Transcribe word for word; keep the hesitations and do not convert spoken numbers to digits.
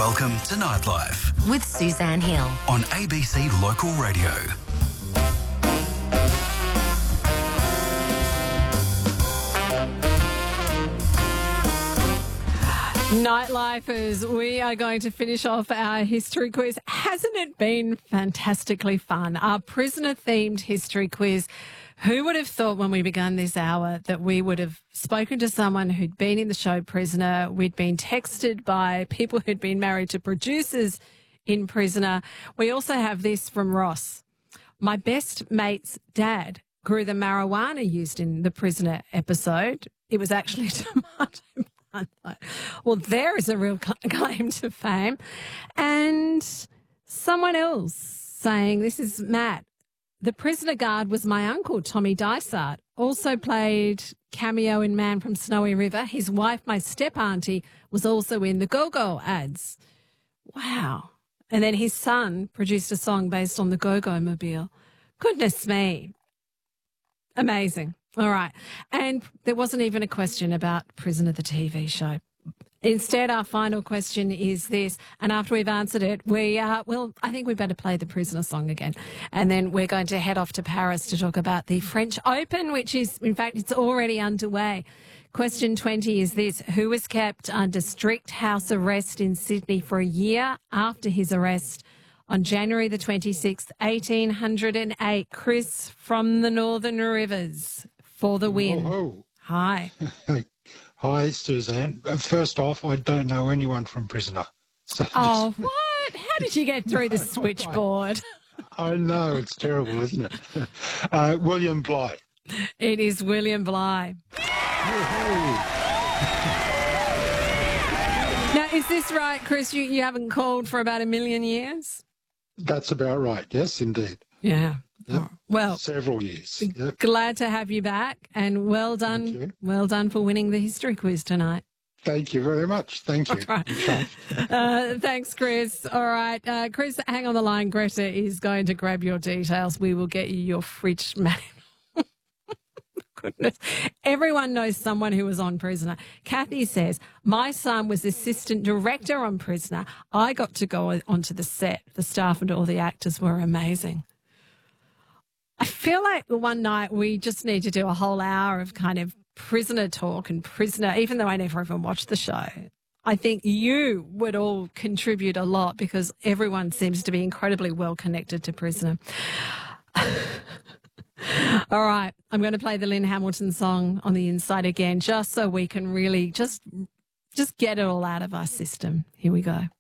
Welcome to Nightlife with Suzanne Hill on A B C Local Radio. Nightlifers, we are going to finish off our history quiz. Hasn't it been fantastically fun? Our prisoner-themed history quiz. Who would have thought when we began this hour that we would have spoken to someone who'd been in the show Prisoner? We'd been texted by people who'd been married to producers in Prisoner. We also have this from Ross. My best mate's dad grew the marijuana used in the Prisoner episode. It was actually tomato. Well, there is a real claim to fame. And someone else saying, this is Matt, the prisoner guard was my uncle, Tommy Dysart, also played cameo in Man from Snowy River. His wife, my step-auntie, was also in the Go-Go ads. Wow. And then his son produced a song based on the Go-Go mobile. Goodness me. Amazing. All right. And there wasn't even a question about Prisoner, the T V show. Instead, our final question is this, and after we've answered it, we, uh, well, I think we better play the Prisoner song again, and then we're going to head off to Paris to talk about the French Open, which is, in fact, it's already underway. Question twenty is this, who was kept under strict house arrest in Sydney for a year after his arrest on January the twenty-sixth, eighteen oh eight? Chris from the Northern Rivers for the win. Oh, Hi. Hi, Suzanne. First off, I don't know anyone from Prisoner. So Oh, what? How did you get through the switchboard? I know, it's terrible, isn't it? Uh, William Bligh. It is William Bligh. Now, is this right, Chris? You, you haven't called for about a million years? That's about right. Yes, indeed. Yeah. Yep. Well, several years. Yep. Glad to have you back, and well done, well done for winning the history quiz tonight. Thank you very much. Thank you. Right. uh, thanks, Chris. All right, uh, Chris, hang on the line. Greta is going to grab your details. We will get you your fridge manual. Goodness. Everyone knows someone who was on Prisoner. Kathy says, my son was assistant director on Prisoner. I got to go onto the set. The staff and all the actors were amazing. I feel like one night we just need to do a whole hour of kind of Prisoner talk and Prisoner, even though I never even watched the show. I think you would all contribute a lot because everyone seems to be incredibly well connected to Prisoner. All right, I'm going to play the Lynn Hamilton song on the inside again just so we can really just, just get it all out of our system. Here we go.